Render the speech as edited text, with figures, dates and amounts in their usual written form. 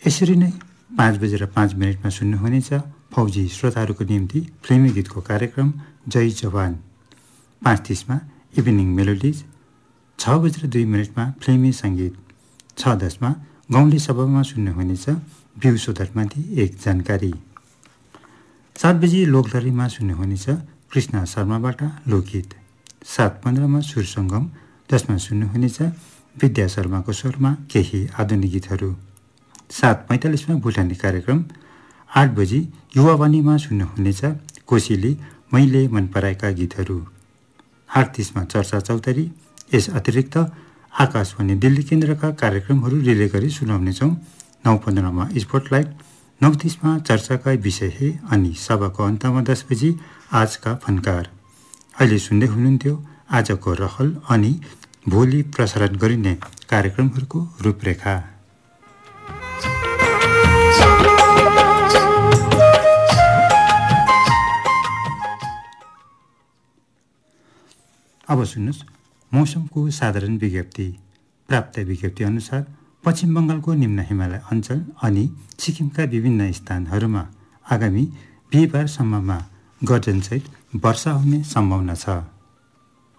यसरी नै 5:05 सुन्नुहुनेछ फौजी श्रोताहरूको निम्ति फिल्मी गीतको कार्यक्रम जय जवान। 5:30 इभिनिङ मेलोडिज, 6:02 फिल्मी सङ्गीत, 6:10 गाउँले सभामा सुन्नुहुनेछ बिउ सोधरमाथि एक जानकारी। 7 बजी लोकलहरीमा सुन्नुहुनेछ कृष्ण शर्माबाट लोकगीत। 7:15 सुर सङ्गम, जसमा सुन्नुहुनेछ विद्या शर्माको स्वरमा केही आधुनिक गीतहरू। 7:45 भुटानी कार्यक्रम। 8 बजी युवावाणीमा सुन्नुहुनेछ कोशीली मैले मन पराएका गीतहरू। 8:30 चर्चा चौतारी। यस अतिरिक्त आकाशवाणी दिल्ली केन्द्रका कार्यक्रमहरू रिले गरी सुनाउनेछौँ। 9:15 स्पोटलाइट, 9:30 चर्चाका विषय अनि सभाको अन्तमा 10 बजी आजका फनकार। अहिले सुन्दै हुनुहुन्थ्यो आजको रहल अनि भोलि प्रसारण गरिने कार्यक्रमहरूको रूपरेखा। अब सुन्नुहोस् मौसमको साधारण विज्ञप्ति। प्राप्त विज्ञप्ति अनुसार पश्चिम बङ्गालको निम्न हिमालय अञ्चल अनि सिक्किमका विभिन्न स्थानहरूमा आगामी बिहिबारसम्ममा गर्जनसहित वर्षा हुने सम्भावना छ।